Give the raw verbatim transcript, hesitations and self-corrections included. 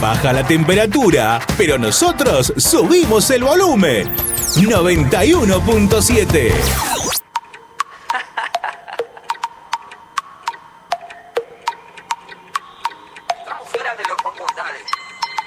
Baja la temperatura, pero nosotros subimos el volumen. noventa y uno punto siete.